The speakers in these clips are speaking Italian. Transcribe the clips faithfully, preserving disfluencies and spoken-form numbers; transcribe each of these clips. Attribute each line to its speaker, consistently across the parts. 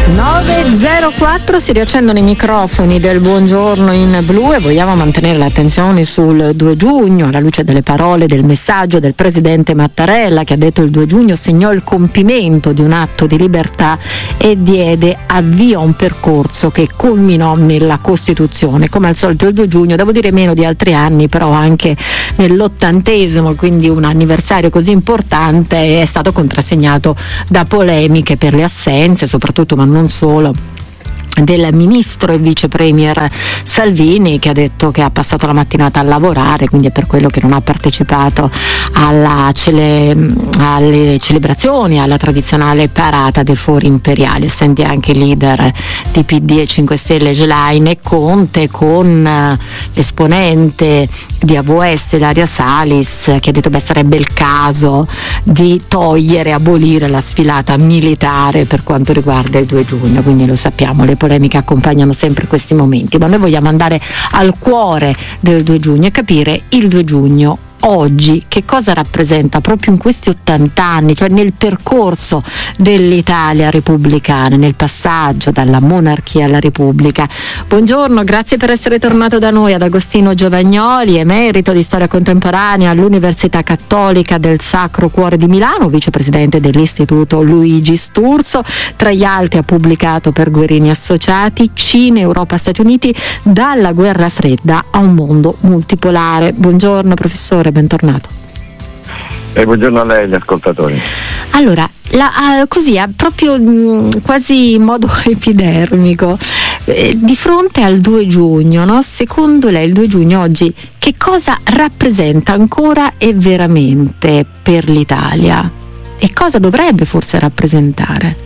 Speaker 1: nove e zero quattro, si riaccendono i microfoni del Buongiorno in Blu e vogliamo mantenere l'attenzione sul due giugno alla luce delle parole, del messaggio del presidente Mattarella, che ha detto il due giugno segnò il compimento di un atto di libertà e diede avvio a un percorso che culminò nella Costituzione. Come al solito il due giugno, devo dire meno di altri anni, però anche nell'ottantesimo, quindi un anniversario così importante, è stato contrassegnato da polemiche per le assenze, soprattutto ma non solo, del ministro e vice premier Salvini, che ha detto che ha passato la mattinata a lavorare, quindi è per quello che non ha partecipato alla cele, alle celebrazioni, alla tradizionale parata dei fori imperiali. Senti anche il leader di P D e cinque Stelle Gelain e Conte con l'esponente di A V S Ilaria Salis, che ha detto beh sarebbe il caso di togliere, abolire la sfilata militare per quanto riguarda il due giugno, quindi lo sappiamo, le polemiche accompagnano sempre questi momenti, ma noi vogliamo andare al cuore del due giugno e capire il due giugno oggi che cosa rappresenta proprio in questi ottanta anni, cioè nel percorso dell'Italia repubblicana, nel passaggio dalla monarchia alla repubblica. Buongiorno, grazie per essere tornato da noi ad Agostino Giovagnoli, emerito di storia contemporanea all'Università Cattolica del Sacro Cuore di Milano, vicepresidente dell'Istituto Luigi Sturzo. Tra gli altri ha pubblicato per Guerini Associati Cina, Europa, Stati Uniti, dalla guerra fredda a un mondo multipolare. Buongiorno professore, bentornato.
Speaker 2: E buongiorno a lei, gli ascoltatori.
Speaker 1: Allora, la, uh, così, proprio mh, quasi in modo epidermico, eh, di fronte al due giugno, no? Secondo lei il due giugno oggi che cosa rappresenta ancora e veramente per l'Italia? E cosa dovrebbe forse rappresentare?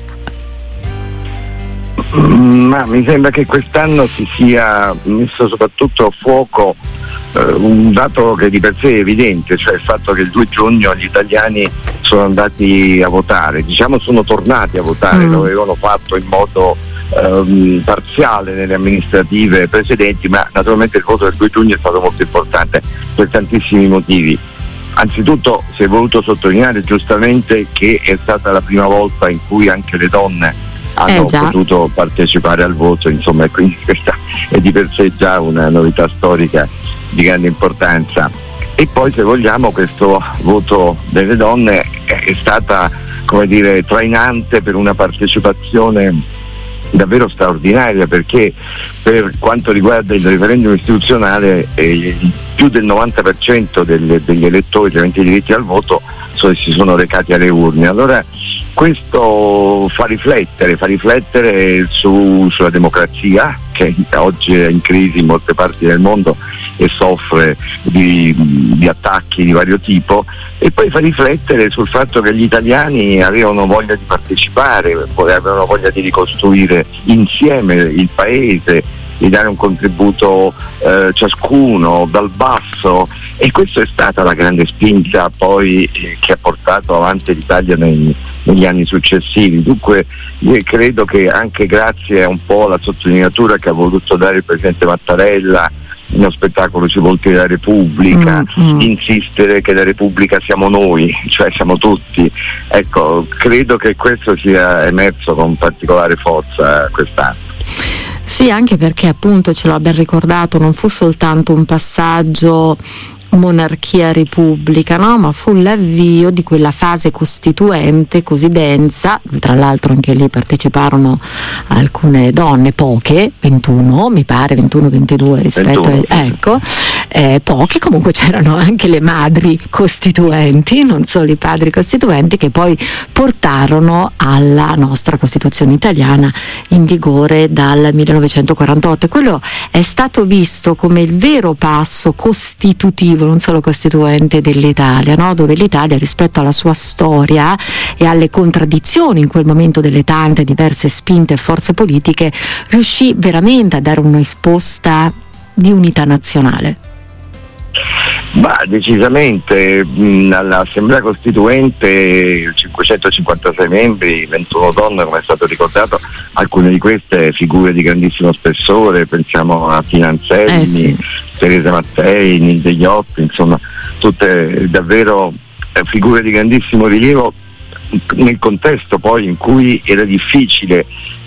Speaker 2: Ma mi sembra che quest'anno si sia messo soprattutto a fuoco eh, un dato che di per sé è evidente, cioè il fatto che il due giugno gli italiani sono andati a votare, diciamo sono tornati a votare, mm. lo avevano fatto in modo ehm, parziale nelle amministrative precedenti, ma naturalmente il voto del due giugno è stato molto importante per tantissimi motivi. Anzitutto si è voluto sottolineare giustamente che è stata la prima volta in cui anche le donne hanno
Speaker 1: eh
Speaker 2: potuto partecipare al voto, insomma, e quindi questa è di per sé già una novità storica di grande importanza. E poi, se vogliamo, questo voto delle donne è stata, come dire, trainante per una partecipazione davvero straordinaria, perché per quanto riguarda il referendum istituzionale eh, più del novanta per cento delle, degli elettori aventi diretti al voto so, si sono recati alle urne. Allora questo fa riflettere, fa riflettere su, sulla democrazia, che oggi è in crisi in molte parti del mondo e soffre di, di attacchi di vario tipo, e poi fa riflettere sul fatto che gli italiani avevano voglia di partecipare, avevano voglia di ricostruire insieme il paese, di dare un contributo eh, ciascuno dal basso, e questa è stata la grande spinta poi eh, che ha portato avanti l'Italia nei, negli anni successivi. Dunque io credo che anche grazie a un po' alla sottolineatura che ha voluto dare il presidente Mattarella nello spettacolo Sui volti della Repubblica, mm-hmm. insistere che la Repubblica siamo noi, cioè siamo tutti, ecco, credo che questo sia emerso con particolare forza quest'anno.
Speaker 1: Sì, anche perché appunto ce l'ho ben ricordato, non fu soltanto un passaggio monarchia-repubblica, no? Ma fu l'avvio di quella fase costituente così densa, tra l'altro anche lì parteciparono alcune donne, poche, ventuno mi pare, ventuno ventidue rispetto
Speaker 2: ventuno.
Speaker 1: a, ecco, eh, poche, comunque c'erano anche le madri costituenti, non solo i padri costituenti, che poi portarono alla nostra Costituzione italiana in vigore dal millenovecentoquarantotto, e quello è stato visto come il vero passo costitutivo, non solo costituente, dell'Italia, no? Dove l'Italia, rispetto alla sua storia e alle contraddizioni in quel momento delle tante diverse spinte e forze politiche, riuscì veramente a dare una risposta di unità nazionale.
Speaker 2: Ma decisamente mh, all'Assemblea Costituente cinquecentocinquantasei membri, ventuno donne, come è stato ricordato, alcune di queste figure di grandissimo spessore, pensiamo a Tina Anselmi, eh sì. Teresa Mattei, Nilde Iotti, insomma tutte davvero eh, figure di grandissimo rilievo nel contesto poi in cui era difficile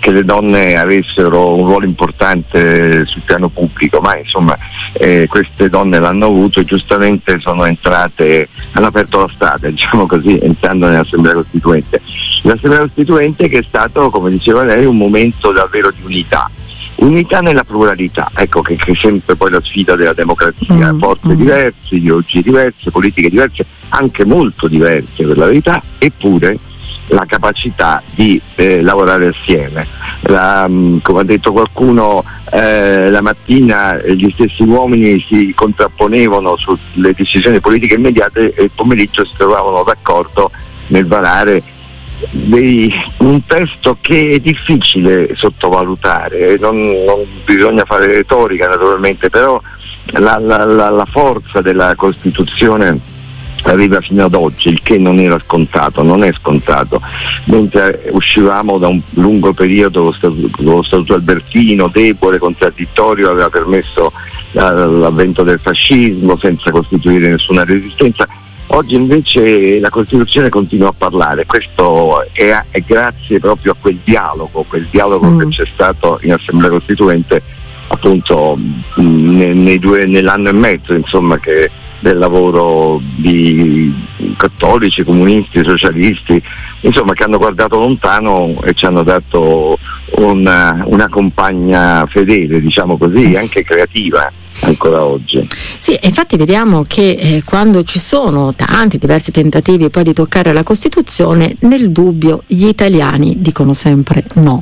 Speaker 2: che le donne avessero un ruolo importante sul piano pubblico, ma insomma eh, queste donne l'hanno avuto e giustamente sono entrate, hanno aperto la strada, diciamo così, entrando nell'Assemblea Costituente. L'Assemblea Costituente che è stato, come diceva lei, un momento davvero di unità. Unità nella pluralità, ecco che, che è sempre poi la sfida della democrazia,
Speaker 1: mm,
Speaker 2: forze
Speaker 1: mm.
Speaker 2: diverse, ideologie diverse, politiche diverse, anche molto diverse per la verità, eppure la capacità di eh, lavorare assieme. La, mh, come ha detto qualcuno, eh, la mattina eh, gli stessi uomini si contrapponevano sulle decisioni politiche immediate e il pomeriggio si trovavano d'accordo nel varare dei, un testo che è difficile sottovalutare, non, non bisogna fare retorica naturalmente, però la, la, la, la forza della Costituzione arriva fino ad oggi, il che non era scontato, non è scontato. Mentre uscivamo da un lungo periodo con lo Statuto Albertino, debole, contraddittorio, aveva permesso l'avvento del fascismo senza costituire nessuna resistenza. Oggi invece la Costituzione continua a parlare, questo è, è grazie proprio a quel dialogo, quel dialogo mm. che c'è stato in Assemblea Costituente appunto nei, nei due, nell'anno e mezzo insomma che del lavoro di cattolici, comunisti, socialisti, insomma che hanno guardato lontano e ci hanno dato una, una compagna fedele, diciamo così, anche creativa ancora oggi.
Speaker 1: Sì, infatti vediamo che eh, quando ci sono tanti diversi tentativi poi di toccare la Costituzione, nel dubbio gli italiani dicono sempre no.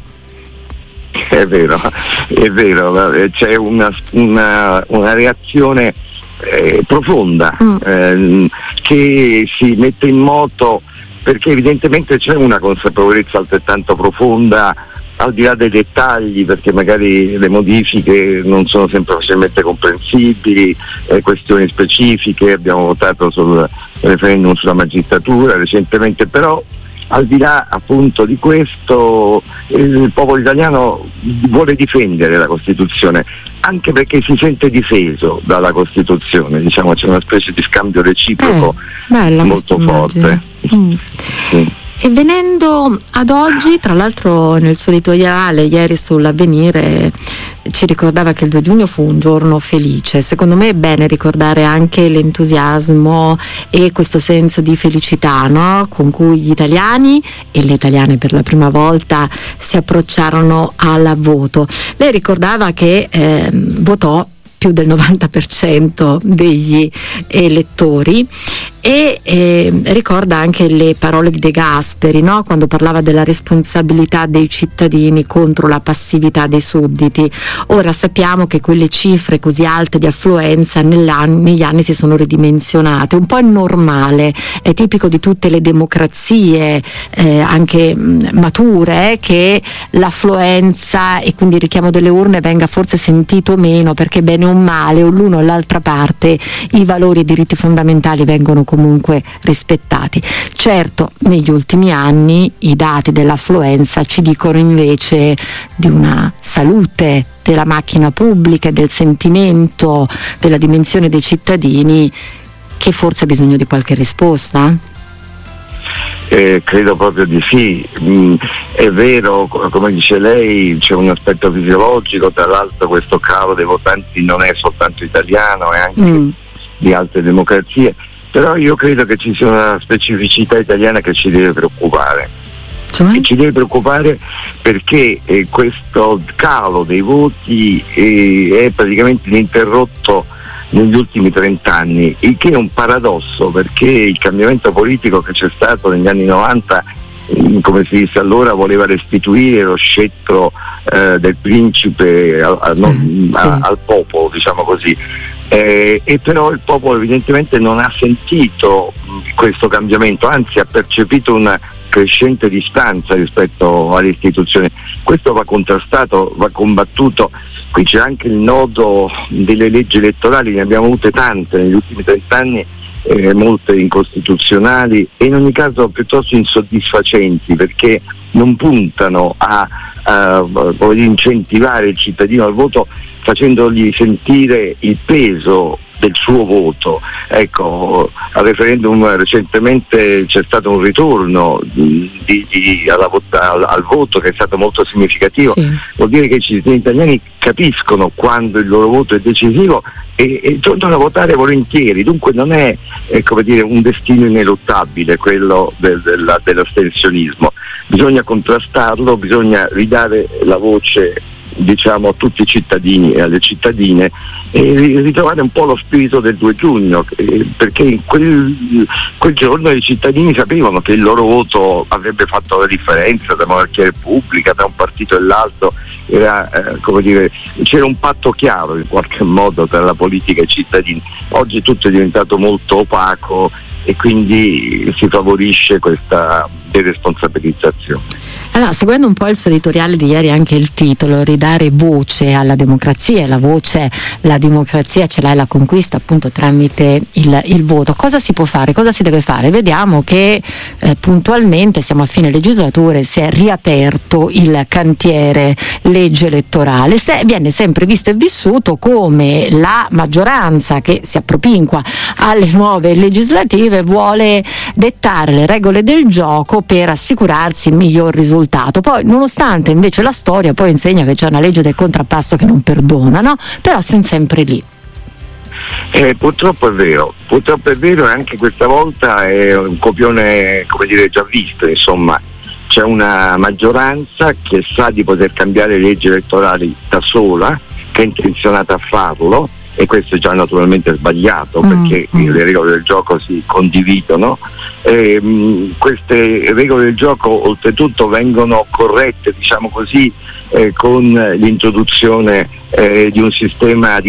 Speaker 2: È vero, è vero, c'è una, una, una reazione eh, profonda mm. eh, che si mette in moto perché evidentemente c'è una consapevolezza altrettanto profonda, al di là dei dettagli, perché magari le modifiche non sono sempre facilmente comprensibili, eh, questioni specifiche, abbiamo votato sul referendum sulla magistratura recentemente, però al di là appunto di questo il popolo italiano vuole difendere la Costituzione, anche perché si sente difeso dalla Costituzione, diciamo c'è una specie di scambio reciproco
Speaker 1: eh,
Speaker 2: molto forte.
Speaker 1: Mm.
Speaker 2: Sì.
Speaker 1: E venendo ad oggi, tra l'altro nel suo editoriale ieri sull'Avvenire ci ricordava che il due giugno fu un giorno felice. Secondo me è bene ricordare anche l'entusiasmo e questo senso di felicità, no? Con cui gli italiani e le italiane per la prima volta si approcciarono al voto. Lei ricordava che eh, votò più del novanta per cento degli elettori e eh, ricorda anche le parole di De Gasperi, no? Quando parlava della responsabilità dei cittadini contro la passività dei sudditi. Ora sappiamo che quelle cifre così alte di affluenza negli anni si sono ridimensionate, un po' è normale, è tipico di tutte le democrazie eh, anche mh, mature eh, che l'affluenza e quindi il richiamo delle urne venga forse sentito meno, perché bene o male o l'uno o l'altra parte i valori e i diritti fondamentali vengono comunque rispettati. Certo, negli ultimi anni i dati dell'affluenza ci dicono invece di una salute della macchina pubblica e del sentimento della dimensione dei cittadini che forse ha bisogno di qualche risposta.
Speaker 2: Eh, credo proprio di sì. Mm, è vero, come dice lei, c'è un aspetto fisiologico, tra l'altro questo calo dei votanti non è soltanto italiano, è anche mm. di altre democrazie, però io credo che ci sia una specificità italiana che ci deve preoccupare.
Speaker 1: Cioè?
Speaker 2: Che ci deve preoccupare perché eh, questo calo dei voti eh, è praticamente ininterrotto negli ultimi trent'anni, il che è un paradosso perché il cambiamento politico che c'è stato negli anni novanta, come si disse allora, voleva restituire lo scettro eh, del principe a, a, non, sì. a, al popolo, diciamo così. Eh, e però il popolo evidentemente non ha sentito questo cambiamento, anzi ha percepito una crescente distanza rispetto alle istituzioni. Questo va contrastato, va combattuto. Qui c'è anche il nodo delle leggi elettorali, ne abbiamo avute tante negli ultimi trent'anni, eh, molte incostituzionali e in ogni caso piuttosto insoddisfacenti, perché non puntano a, a, a incentivare il cittadino al voto facendogli sentire il peso del suo voto. Ecco, al referendum recentemente c'è stato un ritorno di, di, alla, al, al voto che è stato molto significativo. Sì. Vuol dire che i cittadini italiani capiscono quando il loro voto è decisivo e, e tornano a votare volentieri, dunque non è, è come dire, un destino ineluttabile quello del, della, dell'astensionismo. Bisogna contrastarlo, bisogna ridare la voce, diciamo, a tutti i cittadini e alle cittadine e ritrovare un po' lo spirito del due giugno, perché in quel, quel giorno i cittadini sapevano che il loro voto avrebbe fatto la differenza tra monarchia e repubblica, tra un partito e l'altro. Era, eh, come dire, c'era un patto chiaro in qualche modo tra la politica e i cittadini. Oggi tutto è diventato molto opaco e quindi si favorisce questa deresponsabilizzazione.
Speaker 1: Allora, seguendo un po' il suo editoriale di ieri, anche il titolo, ridare voce alla democrazia, e la voce, la democrazia ce l'ha e la conquista appunto tramite il, il voto. Cosa si può fare? Cosa si deve fare? Vediamo che eh, puntualmente, siamo a fine legislatura, si è riaperto il cantiere legge elettorale, se, viene sempre visto e vissuto come la maggioranza che si appropinqua alle nuove legislative vuole dettare le regole del gioco per assicurarsi il miglior risultato. Poi, nonostante invece la storia poi insegna che c'è una legge del contrappasso che non perdona, no? Però siamo sempre lì.
Speaker 2: Eh, purtroppo è vero, purtroppo è vero, e anche questa volta è un copione, come dire, già visto. Insomma, c'è una maggioranza che sa di poter cambiare le leggi elettorali da sola, che è intenzionata a farlo, e questo è già naturalmente sbagliato, perché mm, mm. le regole del gioco si condividono. E, mh, queste regole del gioco oltretutto vengono corrette, diciamo così, eh, con l'introduzione eh, di un sistema di,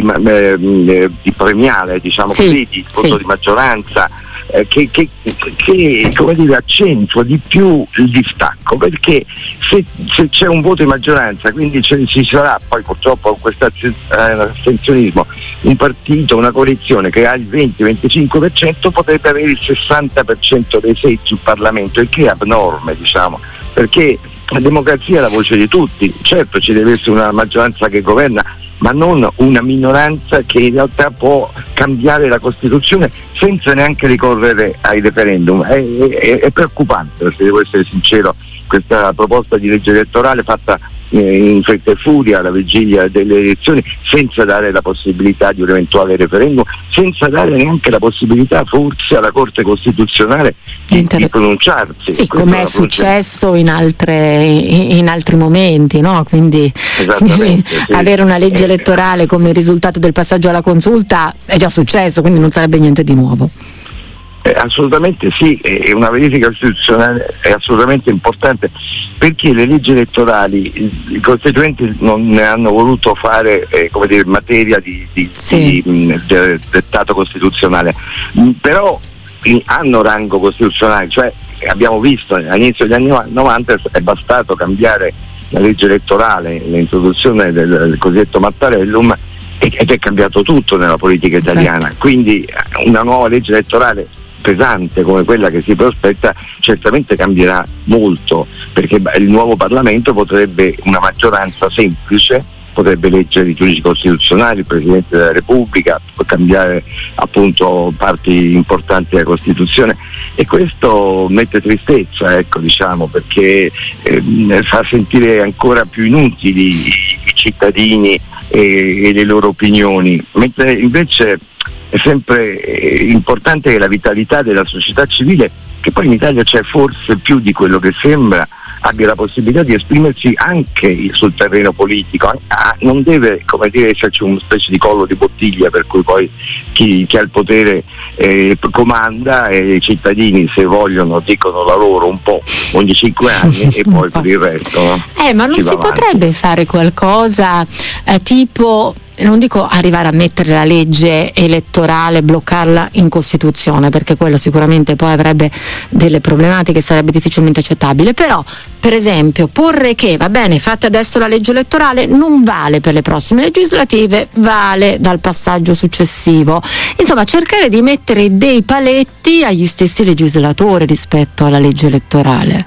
Speaker 2: eh, di premiale, diciamo sì, così, di voto sì. di maggioranza, eh, che, che, che come dire, accentua di più il distacco, perché se, se c'è un voto di maggioranza, quindi ci sarà poi purtroppo con questo astensionismo un partito, una coalizione che ha il venti venticinque per cento, potrebbe avere il sessanta per cento dei seggi in Parlamento, il che è abnorme, diciamo, perché la democrazia è la voce di tutti. Certo, ci deve essere una maggioranza che governa, ma non una minoranza che in realtà può cambiare la Costituzione senza neanche ricorrere ai referendum. È, è, è preoccupante, se devo essere sincero, questa proposta di legge elettorale fatta in fretta e furia alla vigilia delle elezioni, senza dare la possibilità di un eventuale referendum, senza dare neanche la possibilità forse alla Corte Costituzionale di, Inter- di pronunciarsi.
Speaker 1: Sì, come è successo in, altre, in altri momenti, no? Quindi sì. Avere una legge elettorale come risultato del passaggio alla consulta è già successo, quindi non sarebbe niente di nuovo.
Speaker 2: Eh, assolutamente sì, e una verifica costituzionale è assolutamente importante, perché le leggi elettorali i costituenti non ne hanno voluto fare eh, come dire, materia di, di, sì. di, di, di dettato costituzionale, però hanno rango costituzionale, cioè abbiamo visto all'inizio degli anni novanta è bastato cambiare la legge elettorale, l'introduzione del, del cosiddetto Mattarellum, ed è cambiato tutto nella politica italiana. Sì. Quindi una nuova legge elettorale pesante come quella che si prospetta certamente cambierà molto, perché il nuovo Parlamento potrebbe, una maggioranza semplice, potrebbe eleggere i giudici costituzionali, il Presidente della Repubblica, cambiare appunto parti importanti della Costituzione, e questo mette tristezza, ecco, diciamo, perché eh, fa sentire ancora più inutili i cittadini e, e le loro opinioni, mentre invece è sempre importante che la vitalità della società civile, che poi in Italia c'è forse più di quello che sembra, abbia la possibilità di esprimersi anche sul terreno politico. Non deve, come dire, esserci una specie di collo di bottiglia per cui poi chi, chi ha il potere eh, comanda, e i cittadini, se vogliono, dicono la loro un po' ogni cinque anni e poi per il resto no?
Speaker 1: Eh, ma non si, si potrebbe fare qualcosa eh, tipo, non dico arrivare a mettere la legge elettorale, bloccarla in Costituzione, perché quello sicuramente poi avrebbe delle problematiche, sarebbe difficilmente accettabile, però per esempio porre che, va bene, fatta adesso la legge elettorale, non vale per le prossime legislative, vale dal passaggio successivo. Insomma, cercare di mettere dei paletti agli stessi legislatori rispetto alla legge elettorale.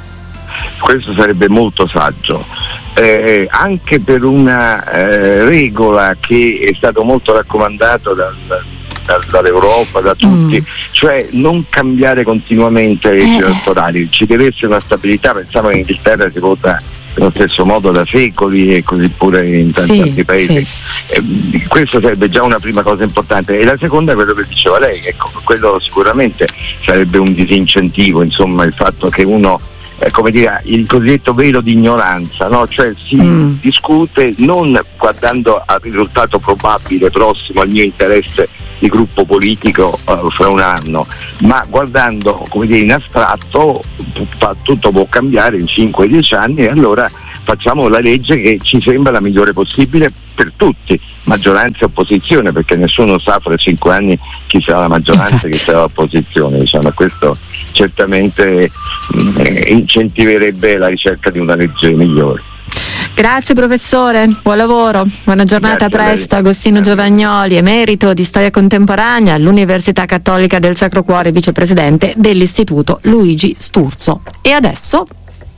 Speaker 2: Questo sarebbe molto saggio. Eh, anche per una eh, regola che è stato molto raccomandato dal, da, dall'Europa, da tutti, mm. cioè non cambiare continuamente le leggi eh. elettorali, ci deve essere una stabilità. Pensavo che in Inghilterra si vota nello stesso modo da secoli e così pure in tanti sì, altri paesi. Sì. Eh, questo sarebbe già una prima cosa importante. E la seconda è quello che diceva lei, ecco, quello sicuramente sarebbe un disincentivo, insomma, il fatto che uno eh, come dire, il cosiddetto velo di ignoranza, no? Cioè si mm. discute non guardando al risultato probabile prossimo al mio interesse di gruppo politico uh, fra un anno, ma guardando, come dire, in astratto, t- tutto può cambiare in cinque dieci anni e allora facciamo la legge che ci sembra la migliore possibile per tutti, maggioranza e opposizione, perché nessuno sa fra cinque anni chi sarà la maggioranza e chi sarà l'opposizione, diciamo. Questo certamente mh, incentiverebbe la ricerca di una legge migliore.
Speaker 1: Grazie professore, buon lavoro, buona giornata. Grazie, a presto. Agostino Giovagnoli, emerito di storia contemporanea all'Università Cattolica del Sacro Cuore, vicepresidente dell'Istituto Luigi Sturzo. E adesso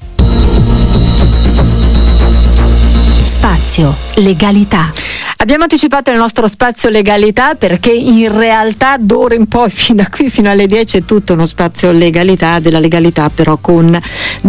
Speaker 3: Spazio legalità.
Speaker 1: Abbiamo anticipato il nostro spazio legalità perché in realtà d'ora in poi, fin da qui fino alle dieci, è tutto uno spazio legalità, della legalità però con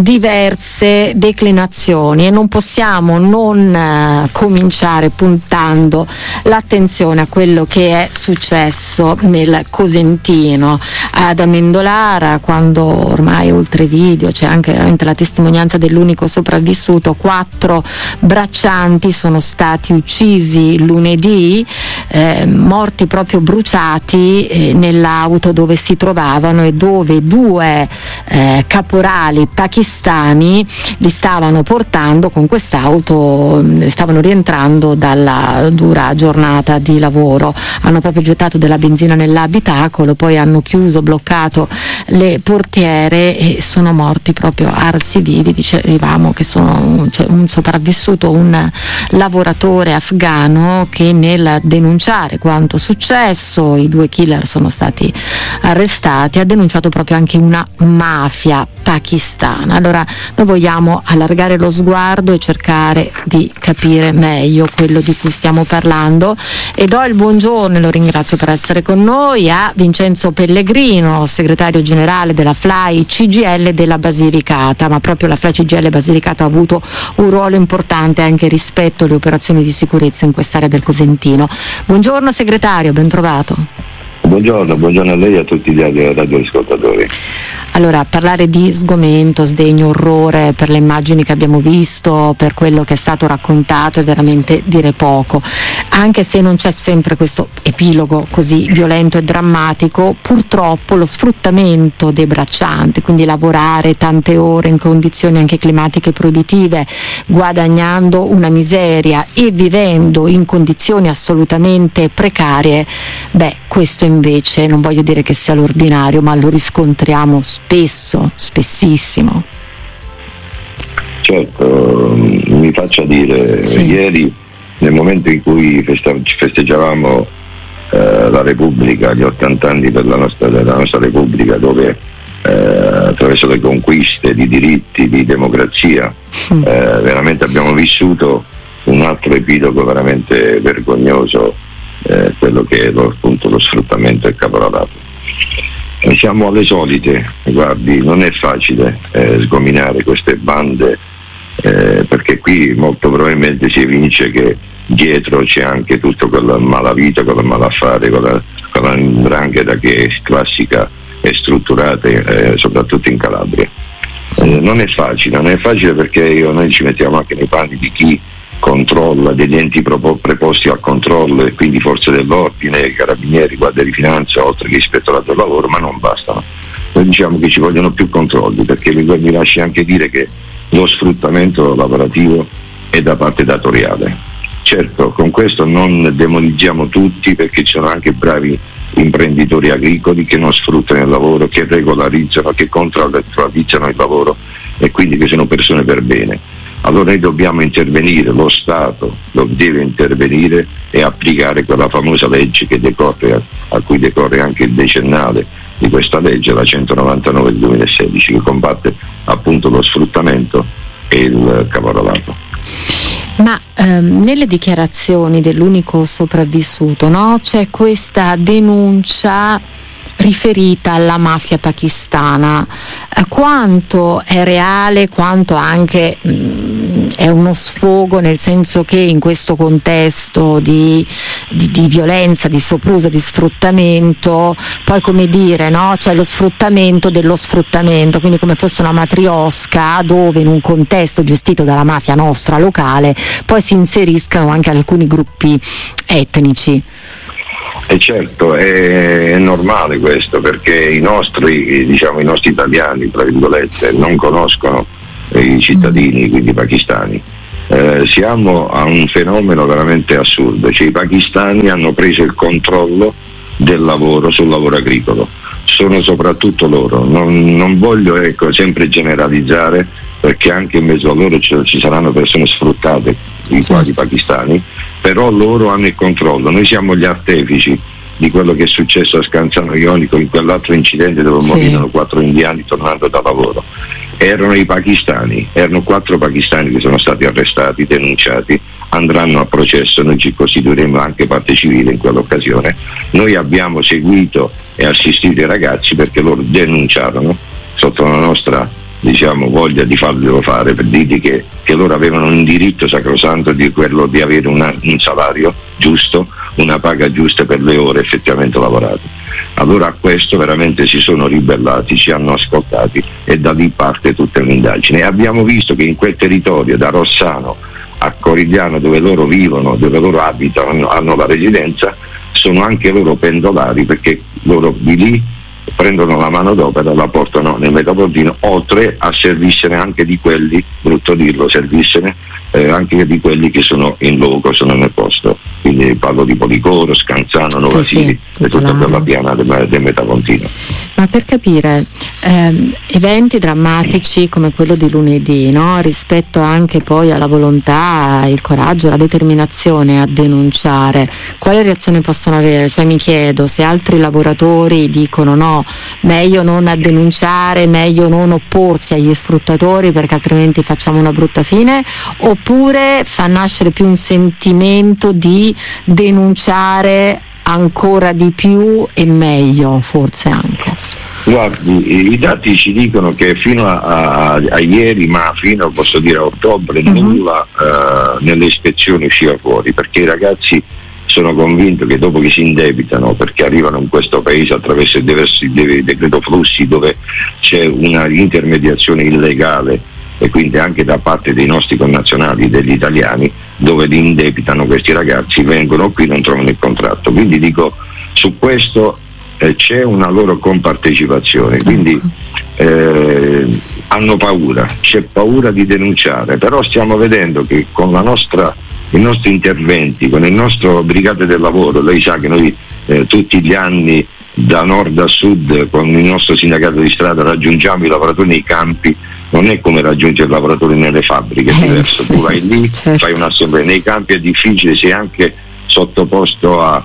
Speaker 1: diverse declinazioni, e non possiamo non uh, cominciare puntando l'attenzione a quello che è successo nel Cosentino, ad Amendolara, quando ormai oltre video c'è anche veramente la testimonianza dell'unico sopravvissuto. Quattro braccianti sono stati uccisi lunedì, eh, morti proprio bruciati eh, nell'auto dove si trovavano e dove due eh, caporali pakistani li stavano portando con quest'auto, stavano rientrando dalla dura giornata di lavoro. Hanno proprio gettato della benzina nell'abitacolo, poi hanno chiuso, bloccato le portiere e sono morti proprio arsi vivi. Dicevamo che sono cioè, un sopravvissuto, un lavoratore afghano che nel denunciare quanto successo, i due killer sono stati arrestati, ha denunciato proprio anche una mafia pakistana. Allora noi vogliamo allargare lo sguardo e cercare di capire meglio quello di cui stiamo parlando, e do il buongiorno e lo ringrazio per essere con noi a Vincenzo Pellegrino, segretario generale della F L A I C G I L della Basilicata. Ma proprio la F L A I C G I L Basilicata ha avuto un ruolo importante anche rispetto alle operazioni di sicurezza in quest'area del Cosentino. Buongiorno segretario, ben trovato.
Speaker 2: Buongiorno, buongiorno a lei e a tutti gli radioascoltatori.
Speaker 1: Allora, parlare di sgomento, sdegno, orrore per le immagini che abbiamo visto, per quello che è stato raccontato, è veramente dire poco. Anche se non c'è sempre questo epilogo così violento e drammatico, purtroppo lo sfruttamento dei braccianti, quindi lavorare tante ore in condizioni anche climatiche proibitive, guadagnando una miseria e vivendo in condizioni assolutamente precarie, beh, questo invece non voglio dire che sia l'ordinario, ma lo riscontriamo spesso, spessissimo.
Speaker 2: Certo, mi faccia dire, sì. Ieri nel momento in cui festa- festeggiavamo eh, la Repubblica, gli ottanta anni della nostra, della nostra Repubblica, dove eh, attraverso le conquiste di diritti, di democrazia, mm. eh, veramente abbiamo vissuto un altro epilogo veramente vergognoso, eh, quello che è lo, appunto lo sfruttamento e il caporalato. E siamo alle solite, guardi, non è facile eh, sgominare queste bande, eh, perché qui molto probabilmente si evince che dietro c'è anche tutto quella malavita, quella malaffare, quella, quella 'ndrangheta che è classica e strutturata, eh, soprattutto in Calabria. Eh, non è facile, non è facile perché io, noi ci mettiamo anche nei panni di chi controlla, degli enti preposti al controllo, e quindi forze dell'ordine, carabinieri, guardia di finanza, oltre che ispettorato del lavoro, ma non bastano. Noi diciamo che ci vogliono più controlli, perché mi, mi lasci anche dire che lo sfruttamento lavorativo è da parte datoriale. Certo, con questo non demonizziamo tutti, perché ci sono anche bravi imprenditori agricoli che non sfruttano il lavoro, che regolarizzano, che contrattualizzano il lavoro, e quindi che sono persone per bene. Allora noi dobbiamo intervenire, lo Stato deve intervenire e applicare quella famosa legge che decorre, a cui decorre anche il decennale di questa legge, la centonovantanove del duemilasedici, che combatte appunto lo sfruttamento e il caporalato.
Speaker 1: Ma ehm, nelle dichiarazioni dell'unico sopravvissuto, no, c'è questa denuncia riferita alla mafia pakistana. Eh, quanto è reale, quanto anche mh, è uno sfogo, nel senso che in questo contesto di, di, di violenza, di sopruso, di sfruttamento, poi come dire, no, c'è lo sfruttamento dello sfruttamento, quindi come fosse una matriosca dove in un contesto gestito dalla mafia nostra locale poi si inseriscano anche alcuni gruppi etnici.
Speaker 2: E certo, è, è normale questo, perché i nostri, diciamo, i nostri italiani, tra virgolette, non conoscono i cittadini, quindi pakistani. Eh, siamo a un fenomeno veramente assurdo, cioè i pakistani hanno preso il controllo del lavoro sul lavoro agricolo, sono soprattutto loro, non, non voglio ecco, sempre generalizzare, perché anche in mezzo a loro ci, ci saranno persone sfruttate, i quali pakistani, però loro hanno il controllo. Noi siamo gli artefici di quello che è successo a Scanzano Ionico, in quell'altro incidente dove sì. morirono quattro indiani tornando da lavoro. Erano i pakistani, erano quattro pakistani che sono stati arrestati, denunciati, andranno a processo, noi ci costituiremo anche parte civile in quell'occasione. Noi abbiamo seguito e assistito i ragazzi perché loro denunciarono sotto la nostra, diciamo, voglia di farglielo fare, per dirgli che, che loro avevano un diritto sacrosanto di quello di avere una, un salario giusto, una paga giusta per le ore effettivamente lavorate. Allora a questo veramente si sono ribellati, ci hanno ascoltati e da lì parte tutta l'indagine. E abbiamo visto che in quel territorio, da Rossano a Corigliano, dove loro vivono, dove loro abitano, hanno la residenza, sono anche loro pendolari, perché loro di lì prendono la manodopera e la portano nel Metapontino, oltre a servirsi anche di quelli, brutto dirlo, servirsi eh, anche di quelli che sono in loco, sono nel posto. Quindi parlo di Policoro, Scanzano, Nuova
Speaker 1: sì,
Speaker 2: Siri
Speaker 1: sì,
Speaker 2: e tutta quella piana del, del Metapontino.
Speaker 1: Ma per capire, ehm, eventi drammatici come quello di lunedì, no? Rispetto anche poi alla volontà, il coraggio, la determinazione a denunciare, quale reazione possono avere? Cioè mi chiedo se altri lavoratori dicono no, meglio non denunciare, meglio non opporsi agli sfruttatori perché altrimenti facciamo una brutta fine, oppure fa nascere più un sentimento di denunciare ancora di più e meglio, forse anche?
Speaker 2: Guardi, i dati ci dicono che fino a, a, a ieri, ma fino posso dire a ottobre, uh-huh. nulla uh, nelle ispezioni usciva fuori, perché i ragazzi sono convinto che dopo che si indebitano, perché arrivano in questo paese attraverso i diversi decreto flussi dove c'è una intermediazione illegale e quindi anche da parte dei nostri connazionali, degli italiani, dove li indebitano questi ragazzi, vengono qui, non trovano il contratto. Quindi dico, su questo eh, c'è una loro compartecipazione, quindi eh, hanno paura, c'è paura di denunciare, però stiamo vedendo che con la nostra, i nostri interventi, con il nostro Brigate del Lavoro, lei sa che noi eh, tutti gli anni da nord a sud con il nostro sindacato di strada raggiungiamo i lavoratori nei campi. Non è come raggiungere i lavoratori nelle fabbriche, è diverso. Tu vai lì, certo. fai un'assemblea, nei campi è difficile, sei anche sottoposto a,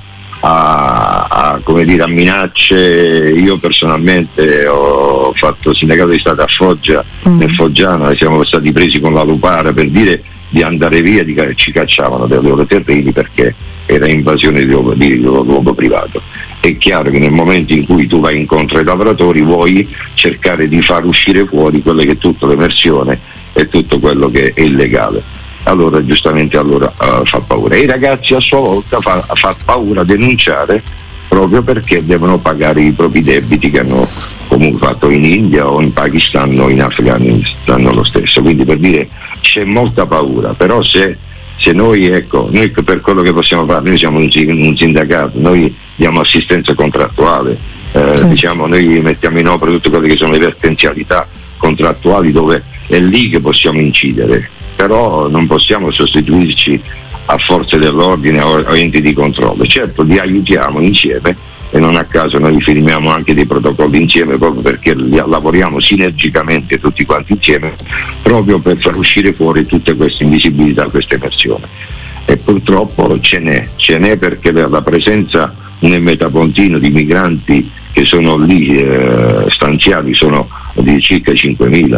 Speaker 2: a, a, come dire, a minacce. Io personalmente ho fatto sindacato di Stato a Foggia, mm. nel Foggiano, e siamo stati presi con la lupara per dire di andare via, di, ci cacciavano dai loro terreni perché era invasione di luogo, di luogo privato. È chiaro che nel momento in cui tu vai incontro ai lavoratori vuoi cercare di far uscire fuori quello che è tutta l'emersione e tutto quello che è illegale. Allora giustamente allora uh, fa paura. E i ragazzi a sua volta fa, fa paura denunciare proprio perché devono pagare i propri debiti che hanno comunque fatto in India o in Pakistan o in Afghanistan lo stesso. Quindi per dire c'è molta paura, però se Se noi, ecco, noi per quello che possiamo fare, noi siamo un, un sindacato, noi diamo assistenza contrattuale, eh, certo. diciamo, noi mettiamo in opera tutte quelle che sono le vertenzialità contrattuali dove è lì che possiamo incidere, però non possiamo sostituirci a forze dell'ordine o a enti di controllo. Certo, li aiutiamo insieme e non a caso noi firmiamo anche dei protocolli insieme proprio perché lavoriamo sinergicamente tutti quanti insieme proprio per far uscire fuori tutte queste invisibilità, questa emersione. E purtroppo ce n'è, ce n'è perché la presenza nel Metapontino di migranti che sono lì eh, stanziati sono di circa cinquemila,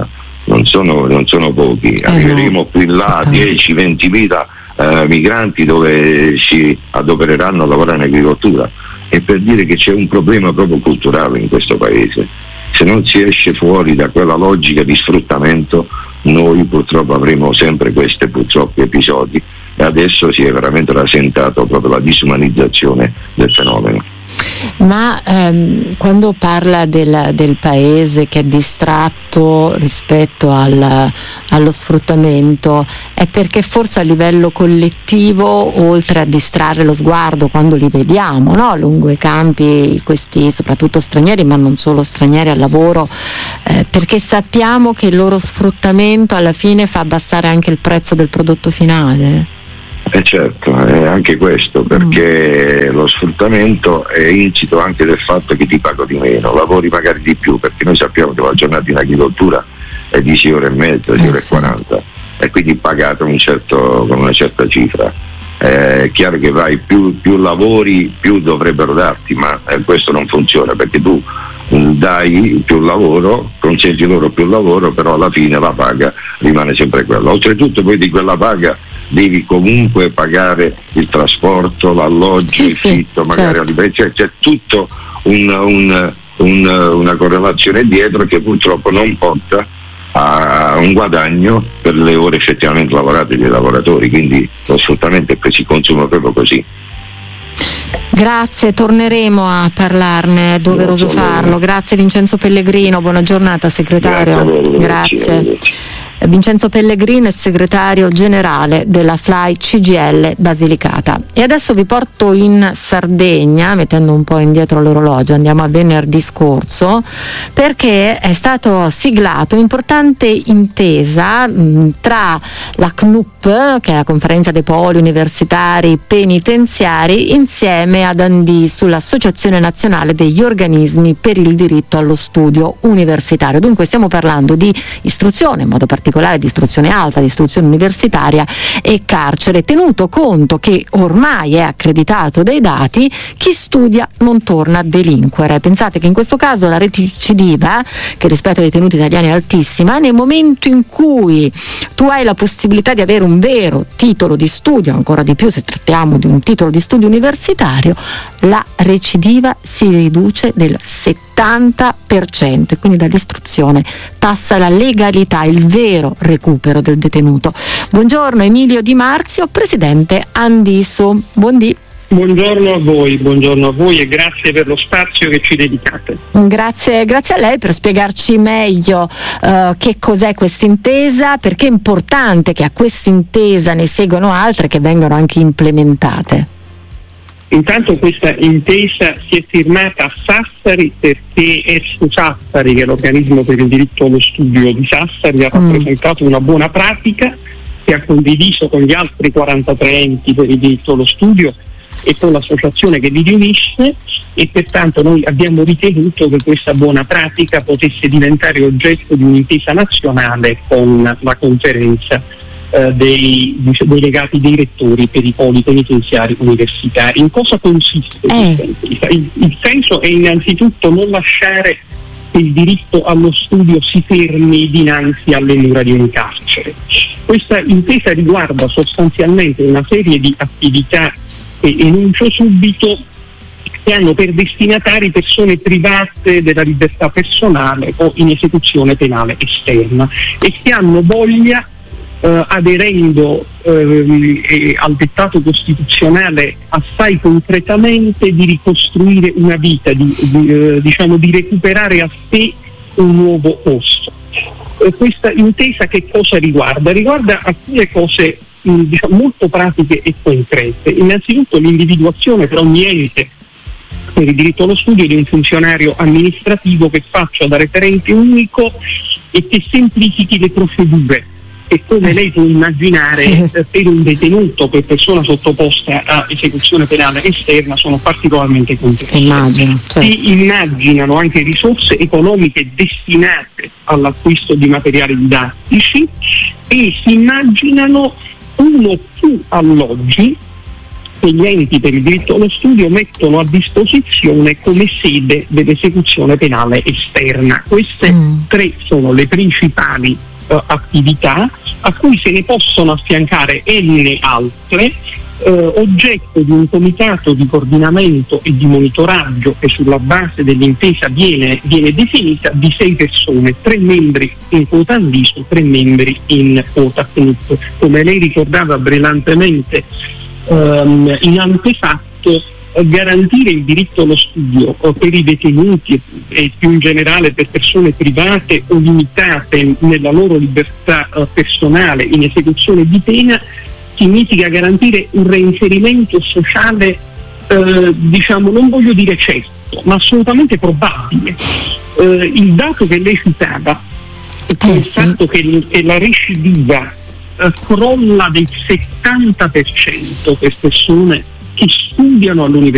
Speaker 2: non sono, non sono pochi, eh arriveremo no. più in là a dieci ventimila eh, migranti dove si adopereranno a lavorare in agricoltura. E per dire che c'è un problema proprio culturale in questo paese. Se non si esce fuori da quella logica di sfruttamento, noi purtroppo avremo sempre questi purtroppo episodi, e adesso si è veramente rasentato proprio la disumanizzazione del fenomeno.
Speaker 1: Ma ehm, quando parla del, del paese che è distratto rispetto al, allo sfruttamento, è perché forse a livello collettivo, oltre a distrarre lo sguardo quando li vediamo, no? Lungo i campi, questi soprattutto stranieri, ma non solo stranieri al lavoro, eh, perché sappiamo che il loro sfruttamento alla fine fa abbassare anche il prezzo del prodotto finale?
Speaker 2: Eh certo, è anche questo, perché mm. lo sfruttamento è insito anche del fatto che ti pago di meno, lavori magari di più, perché noi sappiamo che la giornata in agricoltura è di sei ore e mezza, sei ore e quaranta, e quindi pagato un certo, con una certa cifra. È chiaro che vai più, più lavori, più dovrebbero darti, ma eh, questo non funziona, perché tu dai più lavoro, concedi loro più lavoro, però alla fine la paga rimane sempre quella. Oltretutto poi di quella paga devi comunque pagare il trasporto, l'alloggio,
Speaker 1: sì,
Speaker 2: il fitto,
Speaker 1: sì,
Speaker 2: magari
Speaker 1: certo.
Speaker 2: c'è, c'è, c'è tutto un, un, un, una correlazione dietro che purtroppo non porta a un guadagno per le ore effettivamente lavorate dei lavoratori, quindi lo sfruttamento è che si consuma proprio così.
Speaker 1: Grazie, torneremo a parlarne, è doveroso farlo. Grazie Vincenzo Pellegrino, buona giornata segretario.
Speaker 2: Grazie.
Speaker 1: Grazie. Vincenzo Pellegrino è segretario generale della F L A I C G I L Basilicata. E adesso vi porto in Sardegna, mettendo un po' indietro l'orologio, andiamo a venerdì scorso, perché è stato siglato un'importante intesa mh, tra la C N U P, che è la Conferenza dei Poli Universitari Penitenziari, insieme ad Andì sull'Associazione Nazionale degli Organismi per il Diritto allo Studio Universitario. Dunque stiamo parlando di istruzione, in modo particolare di istruzione alta, di istruzione universitaria e carcere, tenuto conto che ormai è accreditato dai dati, chi studia non torna a delinquere. Pensate che in questo caso la recidiva, che rispetto ai detenuti italiani è altissima, nel momento in cui tu hai la possibilità di avere un vero titolo di studio, ancora di più se trattiamo di un titolo di studio universitario, la recidiva si riduce del settanta per cento, e quindi dall'istruzione passa alla legalità, il vero recupero del detenuto. Buongiorno Emilio Di Marzio, presidente Andisu. Buondì.
Speaker 3: Buongiorno a voi, buongiorno a voi e grazie per lo spazio che ci dedicate.
Speaker 1: Grazie, grazie a lei per spiegarci meglio uh, che cos'è questa intesa, perché è importante che a questa intesa ne seguano altre che vengano anche implementate.
Speaker 3: Intanto questa intesa si è firmata a Sassari perché Esso Sassari, che è l'organismo per il diritto allo studio di Sassari, ha rappresentato mm. una buona pratica che ha condiviso con gli altri quarantatré enti per il diritto allo studio e con l'associazione che li riunisce, e pertanto noi abbiamo ritenuto che questa buona pratica potesse diventare oggetto di un'intesa nazionale con la conferenza eh, dei, dei legati dei rettori per i poli penitenziari universitari. In cosa consiste questa
Speaker 1: eh.
Speaker 3: intesa? Il, il senso è innanzitutto non lasciare che il diritto allo studio si fermi dinanzi alle mura di un carcere. Questa intesa riguarda sostanzialmente una serie di attività che enuncio subito, che hanno per destinatari persone private della libertà personale o in esecuzione penale esterna e che hanno voglia, eh, aderendo eh, eh, al dettato costituzionale assai concretamente, di ricostruire una vita, di, di, eh, diciamo, di recuperare a sé un nuovo posto. Eh, questa intesa che cosa riguarda? Riguarda alcune cose diciamo molto pratiche e concrete. Innanzitutto l'individuazione per ogni ente per il diritto allo studio di un funzionario amministrativo che faccia da referente unico e che semplifichi le procedure, e come lei può immaginare per un detenuto, per persona sottoposta a esecuzione penale esterna, sono particolarmente complesse.
Speaker 1: Immagino, certo.
Speaker 3: Si immaginano anche risorse economiche destinate all'acquisto di materiali didattici e si immaginano uno o più alloggi che gli enti per il diritto allo studio mettono a disposizione come sede dell'esecuzione penale esterna. Queste mm. tre sono le principali uh, attività, a cui se ne possono affiancare n altre, eh, oggetto di un comitato di coordinamento e di monitoraggio che sulla base dell'intesa viene, viene definita, di sei persone, tre membri in quota Anviso, tre membri in quota C N U P. Come lei ricordava brillantemente ehm, in antefatto, garantire il diritto allo studio per i detenuti e più in generale per persone private o limitate nella loro libertà personale in esecuzione di pena significa garantire un reinserimento sociale, eh, diciamo, non voglio dire certo, ma assolutamente probabile. Eh, il dato che lei citava, eh, il sì. fatto che, che la recidiva eh, crolla del settanta per cento per persone che studiano all'università